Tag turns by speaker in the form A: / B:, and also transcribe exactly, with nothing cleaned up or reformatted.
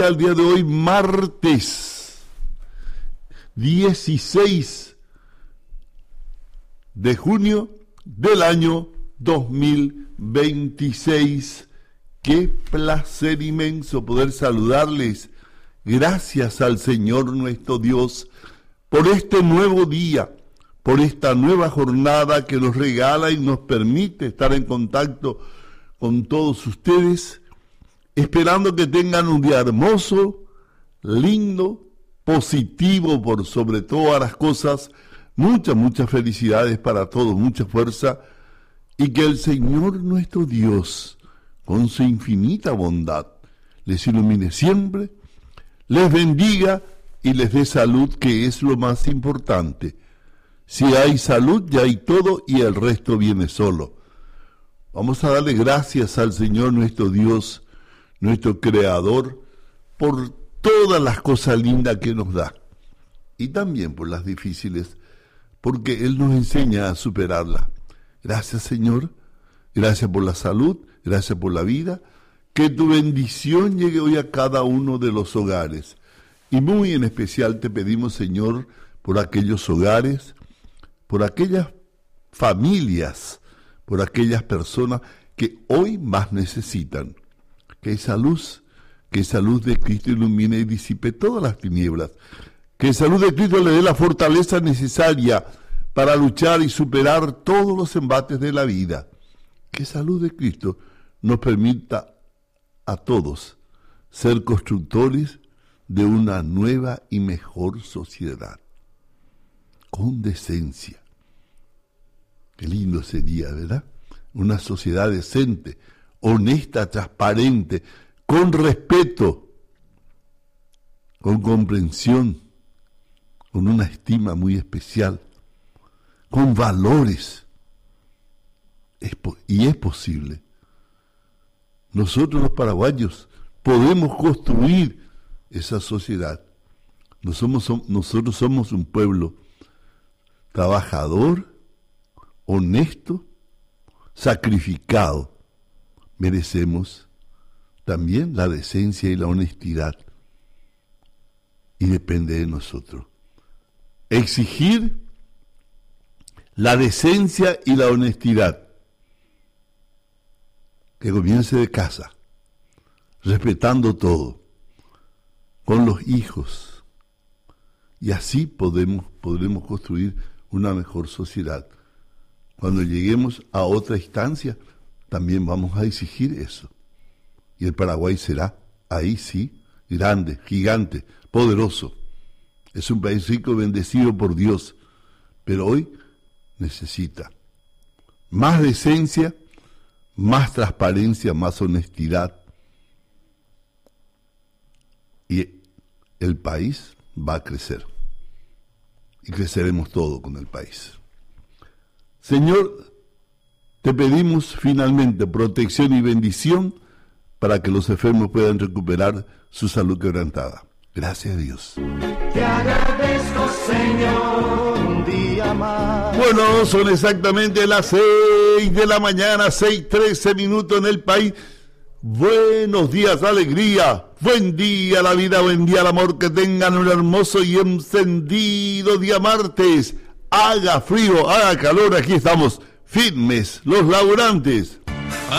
A: correspondiente al día de hoy, martes dieciséis de junio del año dos mil veintiséis. Qué placer inmenso poder saludarles. Gracias al Señor nuestro Dios por este nuevo día, por esta nueva jornada que nos regala y nos permite estar en contacto con todos ustedes, esperando que tengan un día hermoso, lindo, positivo por sobre todas las cosas, muchas, muchas felicidades para todos, mucha fuerza, y que el Señor nuestro Dios, con su infinita bondad, les ilumine siempre, les bendiga y les dé salud, que es lo más importante. Si hay salud, ya hay todo y el resto viene solo. Vamos a darle gracias al Señor nuestro Dios, nuestro Creador, por todas las cosas lindas que nos da. Y también por las difíciles, porque Él nos enseña a superarlas. Gracias, Señor. Gracias por la salud, gracias por la vida. Que tu bendición llegue hoy a cada uno de los hogares. Y muy en especial te pedimos, Señor, por aquellos hogares, por aquellas familias, por aquellas personas que hoy más necesitan. Que esa luz, que esa luz de Cristo ilumine y disipe todas las tinieblas. Que esa luz de Cristo le dé la fortaleza necesaria para luchar y superar todos los embates de la vida. Que esa luz de Cristo nos permita a todos ser constructores de una nueva y mejor sociedad, con decencia. Qué lindo sería, ¿verdad? Una sociedad decente, honesta, transparente, con respeto, con comprensión, con una estima muy especial, con valores. Es po- y es posible. Nosotros los paraguayos podemos construir esa sociedad. Nosotros somos, nosotros somos un pueblo trabajador, honesto, sacrificado. Merecemos también la decencia y la honestidad. Y depende de nosotros. Exigir la decencia y la honestidad. Que comience de casa, respetando todo, con los hijos. Y así podemos, podremos construir una mejor sociedad. Cuando lleguemos a otra instancia, también vamos a exigir eso. Y el Paraguay será, ahí sí, grande, gigante, poderoso. Es un país rico, bendecido por Dios. Pero hoy necesita más decencia, más transparencia, más honestidad. Y el país va a crecer. Y creceremos todo con el país. Señor, te pedimos finalmente protección y bendición para que los enfermos puedan recuperar su salud quebrantada. Gracias a Dios.
B: Te agradezco, Señor, un día más.
A: Bueno, son exactamente las seis de la mañana, seis trece minutos en el país. Buenos días, alegría. Buen día, la vida, buen día, el amor. Que tengan un hermoso y encendido día martes. Haga frío, haga calor, aquí estamos firmes, los laburantes.